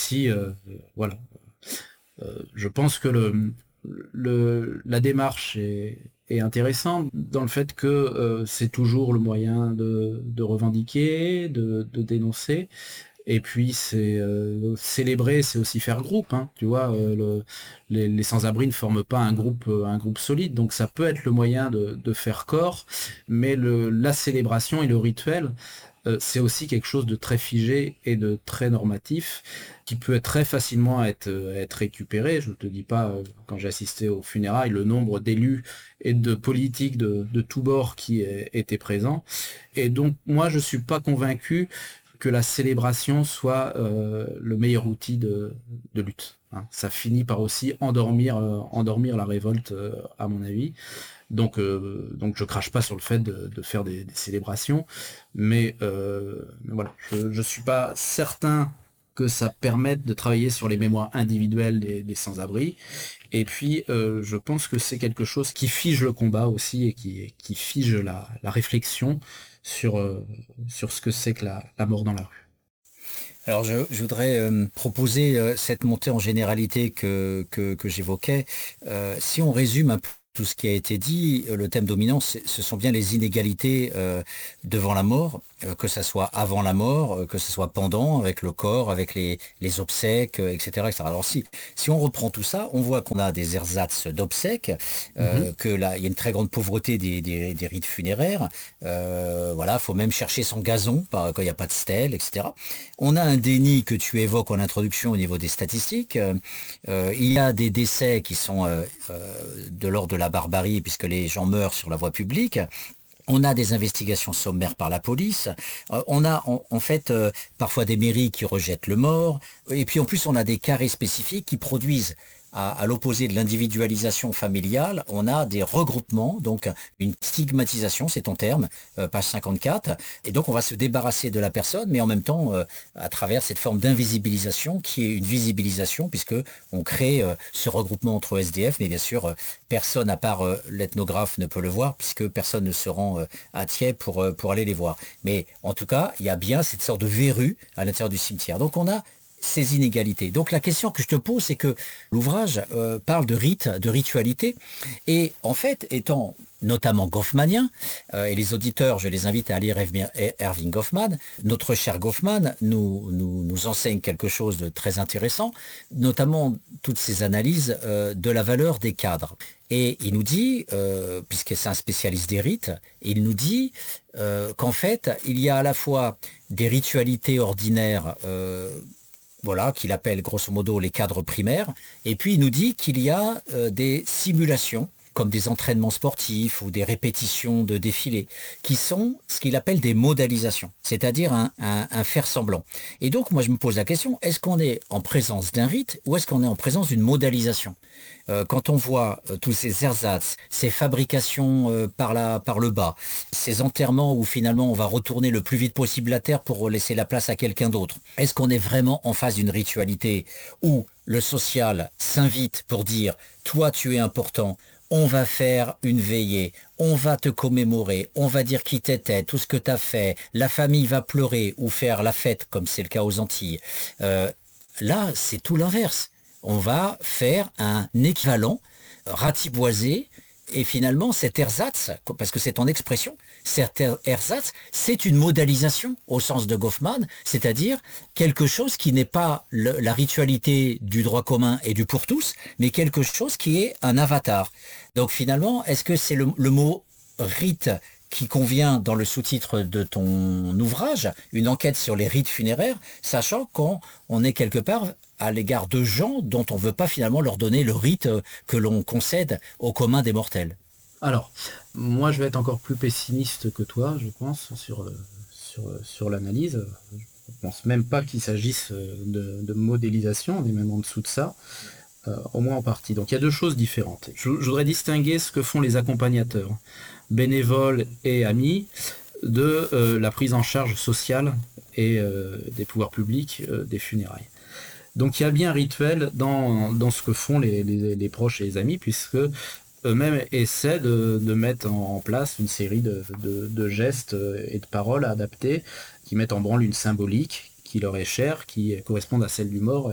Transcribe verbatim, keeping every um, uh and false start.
aussi, euh, voilà. Euh, je pense que le, le, la démarche est, est intéressante dans le fait que euh, c'est toujours le moyen de, de revendiquer, de, de dénoncer. Et puis c'est euh, célébrer, c'est aussi faire groupe, hein, tu vois. Euh, le- les, les sans-abri ne forment pas un groupe, euh, un groupe solide, donc ça peut être le moyen de, de faire corps, mais le, la célébration et le rituel, euh, c'est aussi quelque chose de très figé et de très normatif, qui peut être très facilement être, euh, être récupéré. Je ne te dis pas, euh, quand j'ai assisté aux funérailles, le nombre d'élus et de politiques de, de tous bords qui euh, étaient présents. Et donc moi je suis pas convaincu que la célébration soit euh, le meilleur outil de, de lutte, hein. Ça finit par aussi endormir, euh, endormir la révolte, euh, à mon avis. Donc, euh, donc je crache pas sur le fait de, de faire des, des célébrations, mais, euh, mais voilà, je, je suis pas certain que ça permette de travailler sur les mémoires individuelles des, des sans-abri. Et puis, euh, je pense que c'est quelque chose qui fige le combat aussi et qui, qui fige la, la réflexion sur, euh, sur ce que c'est que la, la mort dans la rue. Alors je, je voudrais euh, proposer euh, cette montée en généralité que, que, que j'évoquais. Euh, si on résume un peu tout ce qui a été dit, euh, le thème dominant, c'est- ce sont bien les inégalités euh, devant la mort, euh, que ça soit avant la mort, euh, que ce soit pendant, avec le corps, avec les, les obsèques, euh, et cetera, et cetera. Alors si, si on reprend tout ça, on voit qu'on a des ersatz d'obsèques, Mhm. euh, que là, il y a une très grande pauvreté des, des, des rites funéraires. Euh, voilà, faut même chercher son gazon par- quand il n'y a pas de stèle, et cetera. On a un déni que tu évoques en introduction au niveau des statistiques. Euh, euh, il y a des décès qui sont euh, euh, de l'ordre de la barbarie puisque les gens meurent sur la voie publique. On a des investigations sommaires par la police. Euh, on a en, en fait euh, parfois des mairies qui rejettent le mort. Et puis en plus, on a des carrés spécifiques qui produisent, à, à l'opposé de l'individualisation familiale, on a des regroupements, donc une stigmatisation, c'est ton terme, euh, page cinquante-quatre. Et donc on va se débarrasser de la personne, mais en même temps, euh, à travers cette forme d'invisibilisation qui est une visibilisation, puisque on crée euh, ce regroupement entre S D F, mais bien sûr, euh, personne à part euh, l'ethnographe ne peut le voir, puisque personne ne se rend euh, à Thiers pour, euh, pour aller les voir. Mais en tout cas, il y a bien cette sorte de verrue à l'intérieur du cimetière. Donc on a ces inégalités. Donc la question que je te pose, c'est que l'ouvrage euh, parle de rite, de ritualité, et en fait, étant notamment goffmanien, euh, et les auditeurs, je les invite à lire Erving Goffman, notre cher Goffman nous, nous, nous enseigne quelque chose de très intéressant, notamment toutes ces analyses euh, de la valeur des cadres. Et il nous dit, euh, puisque c'est un spécialiste des rites, il nous dit euh, qu'en fait, il y a à la fois des ritualités ordinaires, euh, voilà, qu'il appelle grosso modo les cadres primaires, et puis il nous dit qu'il y a euh, des simulations, comme des entraînements sportifs ou des répétitions de défilés, qui sont ce qu'il appelle des modalisations, c'est-à-dire un, un, un faire semblant. Et donc moi je me pose la question, est-ce qu'on est en présence d'un rite ou est-ce qu'on est en présence d'une modalisation? Euh, quand on voit euh, tous ces ersatz, ces fabrications euh, par, la, par le bas, ces enterrements où finalement on va retourner le plus vite possible la terre pour laisser la place à quelqu'un d'autre, est-ce qu'on est vraiment en face d'une ritualité où le social s'invite pour dire toi tu es important, on va faire une veillée, on va te commémorer, on va dire qui t'étais, tout ce que tu as fait, la famille va pleurer ou faire la fête comme c'est le cas aux Antilles. Euh, Là, c'est tout l'inverse. On va faire un équivalent ratiboisé et finalement cet ersatz, parce que c'est ton expression, cet ersatz, c'est une modalisation au sens de Goffman, c'est-à-dire quelque chose qui n'est pas le, la ritualité du droit commun et du pour tous, mais quelque chose qui est un avatar. Donc finalement, est-ce que c'est le, le mot rite qui convient dans le sous-titre de ton ouvrage, une enquête sur les rites funéraires, sachant qu'on on est quelque part à l'égard de gens dont on ne veut pas finalement leur donner le rite que l'on concède au commun des mortels. Alors, moi, je vais être encore plus pessimiste que toi, je pense, sur, euh, sur, euh, sur l'analyse. Je pense même pas qu'il s'agisse euh, de, de modélisation, on est même en dessous de ça, euh, au moins en partie. Donc il y a deux choses différentes. Je, je voudrais distinguer ce que font les accompagnateurs, bénévoles et amis, de euh, la prise en charge sociale et euh, des pouvoirs publics euh, des funérailles. Donc il y a bien un rituel dans, dans ce que font les, les, les proches et les amis, puisque eux-mêmes essaient de, de mettre en place une série de, de, de gestes et de paroles adaptés qui mettent en branle une symbolique qui leur est chère, qui correspondent à celle du mort